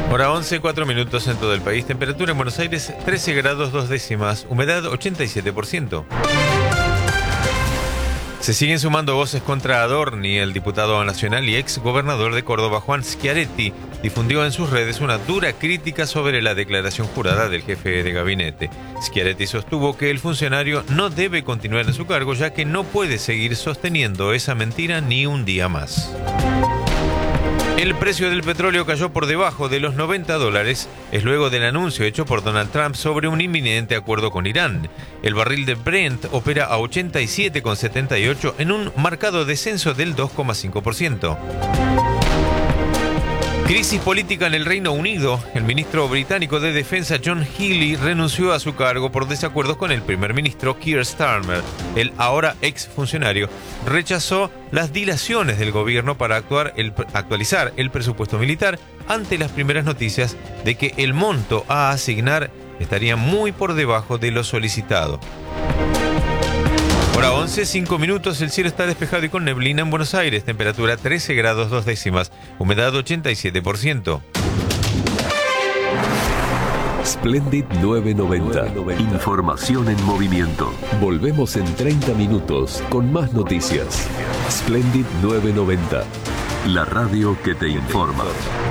Hora 11, 4 minutos en todo el país. Temperatura en Buenos Aires 13 grados 2 décimas. Humedad 87%. Se siguen sumando voces contra Adorni. El diputado nacional y ex gobernador de Córdoba, Juan Schiaretti, difundió en sus redes una dura crítica sobre la declaración jurada del jefe de gabinete. Schiaretti sostuvo que el funcionario no debe continuar en su cargo, ya que no puede seguir sosteniendo esa mentira ni un día más. El precio del petróleo cayó por debajo de los $90, es luego del anuncio hecho por Donald Trump sobre un inminente acuerdo con Irán. El barril de Brent opera a 87,78 en un marcado descenso del 2,5%. Crisis política en el Reino Unido. El ministro británico de Defensa John Healey renunció a su cargo por desacuerdos con el primer ministro Keir Starmer. El ahora ex funcionario rechazó las dilaciones del gobierno para actualizar el presupuesto militar ante las primeras noticias de que el monto a asignar estaría muy por debajo de lo solicitado. Hora 11, 5 minutos, el cielo está despejado y con neblina en Buenos Aires, temperatura 13 grados 2 décimas, humedad 87%. Splendid 990. Información en movimiento. Volvemos en 30 minutos con más noticias. Splendid 990. La radio que te informa.